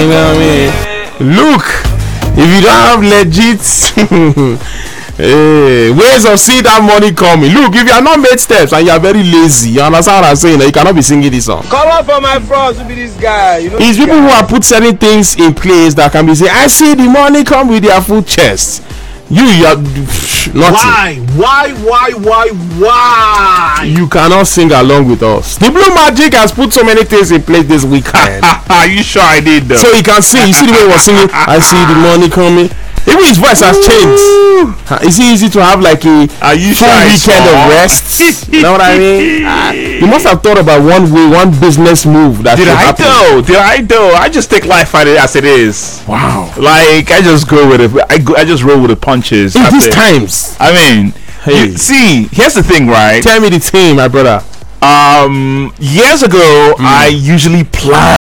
Look, if you don't have legit ways of seeing that money coming, look, if you are not made steps and you are very lazy, you understand what I'm saying? You cannot be singing this song. Come on for my front to be this guy. You know, it's people who have put certain things in place that can be saying, I see the money come with their full chest. You are nothing. Why? You cannot sing along with us. The Blue Magic has put so many things in place this weekend. Are you sure I did though? So he can sing. You see the way he was singing? I see the money coming. Even his voice has changed. Is it easy to have like a full weekend of rest? You know what I mean? You must have thought about one business move that Did I though? I just take life as it is. Wow. Like I just go with it. I just roll with the punches. In these times. I mean, see, here's the thing, right? Tell me the team, my brother. Years ago, I usually plan.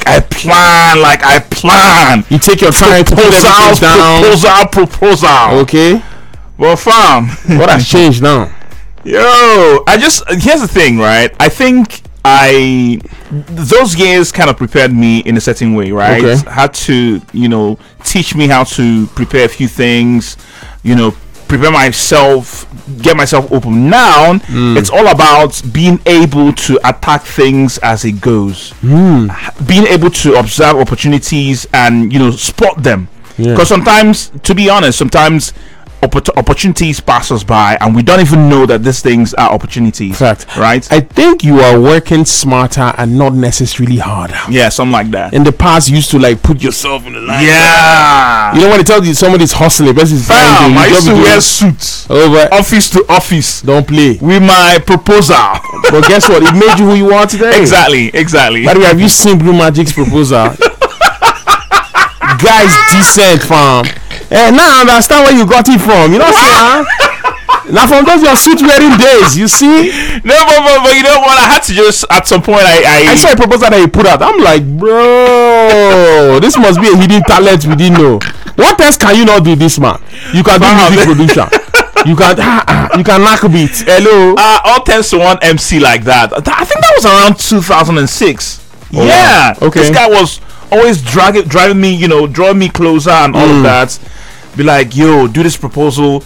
You take your time to put everything down. Proposal. Okay. Well, fam, what has changed now? Yo, here's the thing, right? I think those years kind of prepared me in a certain way, right? Okay. Had to, teach me how to prepare a few things, prepare myself, get myself open. Now it's all about being able to attack things as it goes, being able to observe opportunities and spot them, because sometimes, to be honest, opportunities pass us by and we don't even know that these things are opportunities. Fact. Right? I think you are working smarter and not necessarily harder. Yeah, something like that. In the past, you used to put yourself in the line. Yeah. You know when they tell you somebody's hustling, I used to wear suits over office to office. Don't play with my proposal. But guess what? It made you who you are today. Exactly. By the way, have you seen Blue Magic's proposal? Guys, decent, fam. Now I understand where you got it from. You know what I'm saying? Now from those your suit wearing days, you see? No, but you know what? I had to just at some point I saw a proposal that he put out. I'm like, bro, this must be a hidden talent we didn't know. What else can you not do, this man? You can do music production. You can knock beats. Hello. All 10 to 1 MC like that. I think that was around 2006. Oh, yeah. Wow. Okay. This guy was always driving me, drawing me closer and all of that. Be like, yo, do this proposal.